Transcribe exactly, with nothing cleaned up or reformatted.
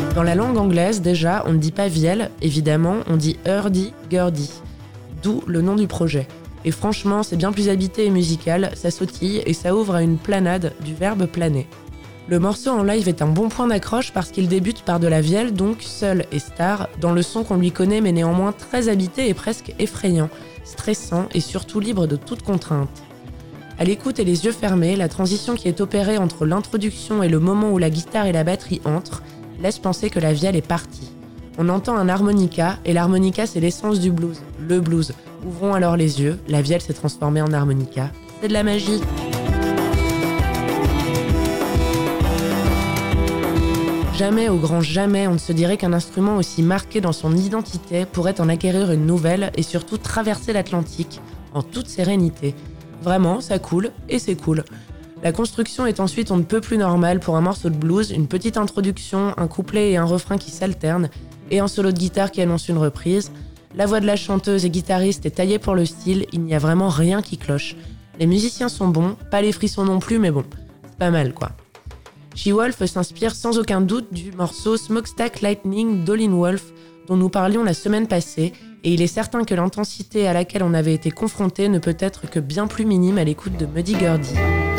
Dans la langue anglaise, déjà, on ne dit pas vielle, évidemment, on dit hurdy-gurdy, d'où le nom du projet. Et franchement, c'est bien plus habité et musical, ça sautille et ça ouvre à une planade du verbe planer. Le morceau en live est un bon point d'accroche parce qu'il débute par de la vielle, donc seul et star, dans le son qu'on lui connaît mais néanmoins très habité et presque effrayant, stressant et surtout libre de toute contrainte. À l'écoute et les yeux fermés, la transition qui est opérée entre l'introduction et le moment où la guitare et la batterie entrent laisse penser que la vielle est partie. On entend un harmonica, et l'harmonica c'est l'essence du blues, le blues. Ouvrons alors les yeux, la vielle s'est transformée en harmonica. C'est de la magie. Jamais, au grand jamais, on ne se dirait qu'un instrument aussi marqué dans son identité pourrait en acquérir une nouvelle et surtout traverser l'Atlantique en toute sérénité. Vraiment, ça coule et c'est cool. La construction est ensuite on ne peut plus normale pour un morceau de blues, une petite introduction, un couplet et un refrain qui s'alternent, et un solo de guitare qui annonce une reprise. La voix de la chanteuse et guitariste est taillée pour le style, il n'y a vraiment rien qui cloche. Les musiciens sont bons, pas les frissons non plus, mais bon, c'est pas mal quoi. She-Wolf s'inspire sans aucun doute du morceau Smokestack Lightning d'Howlin' Wolf dont nous parlions la semaine passée, et il est certain que l'intensité à laquelle on avait été confronté ne peut être que bien plus minime à l'écoute de Muddy Gurdy.